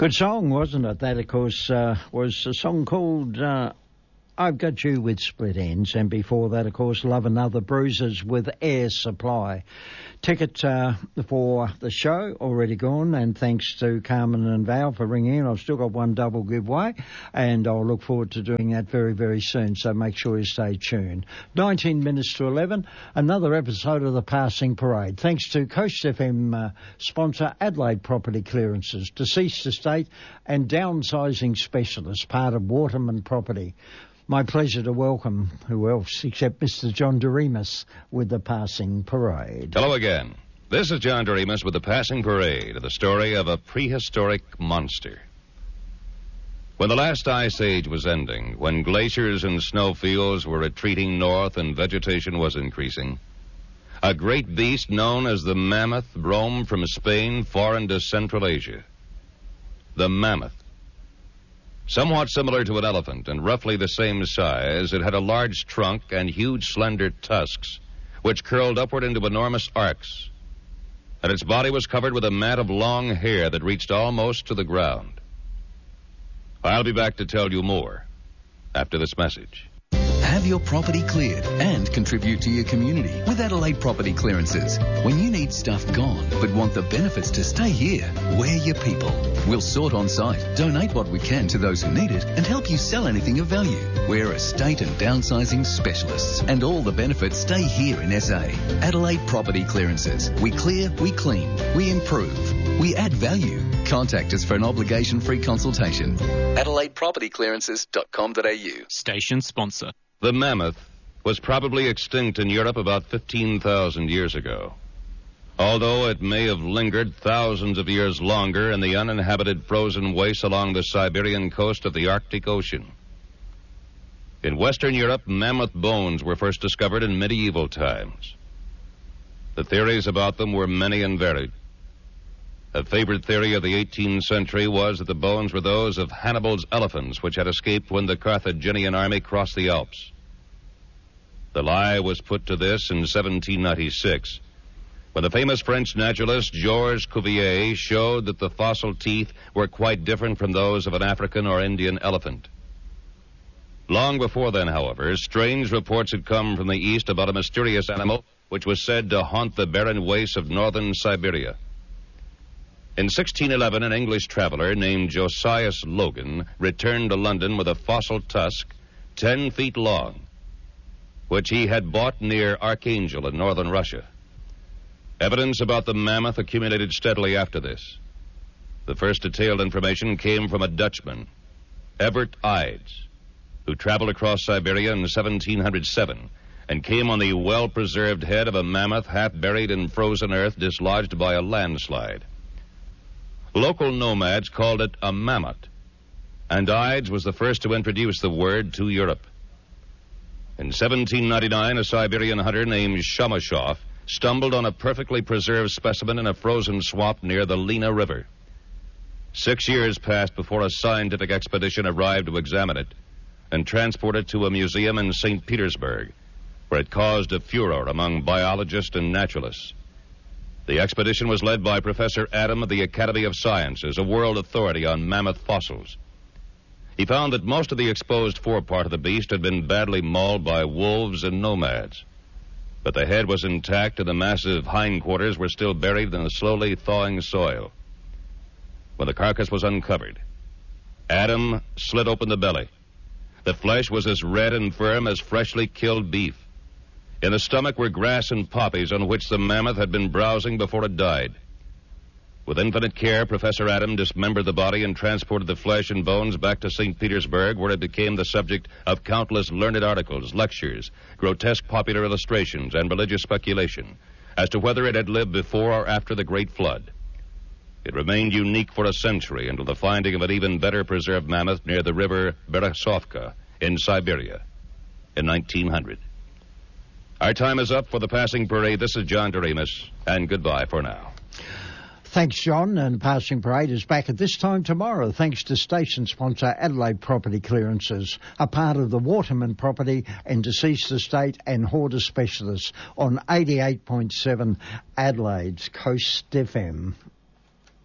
Good song, wasn't it? That, of course, was a song called I've Got You with Split Ends, and before that, of course, Love and Other Bruises with Air Supply. Ticket for the show already gone, and thanks to Carmen and Val for ringing in. I've still got one double giveaway, and I'll look forward to doing that very, very soon, so make sure you stay tuned. 19 minutes to 11, another episode of the Passing Parade. Thanks to Coast FM sponsor Adelaide Property Clearances, Deceased Estate and Downsizing Specialist, part of Waterman Property. My pleasure to welcome, who else except Mr. John Doremus with the Passing Parade. Hello again. This is John Doremus with the Passing Parade, the story of a prehistoric monster. When the last ice age was ending, when glaciers and snowfields were retreating north and vegetation was increasing, a great beast known as the mammoth roamed from Spain far into Central Asia. The mammoth. Somewhat similar to an elephant and roughly the same size, it had a large trunk and huge slender tusks, which curled upward into enormous arcs, and its body was covered with a mat of long hair that reached almost to the ground. I'll be back to tell you more after this message. Have your property cleared and contribute to your community with Adelaide Property Clearances. When you need stuff gone but want the benefits to stay here, we're your people. We'll sort on site, donate what we can to those who need it, and help you sell anything of value. We're estate and downsizing specialists, and all the benefits stay here in SA. Adelaide Property Clearances. We clear, we clean, we improve, we add value. Contact us for an obligation-free consultation. AdelaidePropertyClearances.com.au. Station sponsor. The mammoth was probably extinct in Europe about 15,000 years ago, although it may have lingered thousands of years longer in the uninhabited frozen wastes along the Siberian coast of the Arctic Ocean. In Western Europe, mammoth bones were first discovered in medieval times. The theories about them were many and varied. A favorite theory of the 18th century was that the bones were those of Hannibal's elephants, which had escaped when the Carthaginian army crossed the Alps. The lie was put to this in 1796, when the famous French naturalist Georges Cuvier showed that the fossil teeth were quite different from those of an African or Indian elephant. Long before then, however, strange reports had come from the East about a mysterious animal which was said to haunt the barren wastes of northern Siberia. In 1611, an English traveler named Josias Logan returned to London with a fossil tusk 10 feet long, which he had bought near Archangel in northern Russia. Evidence about the mammoth accumulated steadily after this. The first detailed information came from a Dutchman, Evert Ides, who traveled across Siberia in 1707 and came on the well-preserved head of a mammoth half buried in frozen earth dislodged by a landslide. Local nomads called it a mammoth, and Ides was the first to introduce the word to Europe. In 1799, a Siberian hunter named Shomashov stumbled on a perfectly preserved specimen in a frozen swamp near the Lena River. 6 years passed before a scientific expedition arrived to examine it and transport it to a museum in St. Petersburg, where it caused a furor among biologists and naturalists. The expedition was led by Professor Adam of the Academy of Sciences, a world authority on mammoth fossils. He found that most of the exposed forepart of the beast had been badly mauled by wolves and nomads, but the head was intact and the massive hindquarters were still buried in the slowly thawing soil. When the carcass was uncovered, Adam slit open the belly. The flesh was as red and firm as freshly killed beef. In the stomach were grass and poppies on which the mammoth had been browsing before it died. With infinite care, Professor Adam dismembered the body and transported the flesh and bones back to St. Petersburg, where it became the subject of countless learned articles, lectures, grotesque popular illustrations, and religious speculation as to whether it had lived before or after the Great Flood. It remained unique for a century until the finding of an even better preserved mammoth near the river Berezovka in Siberia in 1900. Our time is up for the Passing Parade. This is John Doremus, and goodbye for now. Thanks, John, and Passing Parade is back at this time tomorrow, thanks to station sponsor Adelaide Property Clearances, a part of the Waterman Property and Deceased Estate and Hoarder Specialists on 88.7 Adelaide's Coast FM.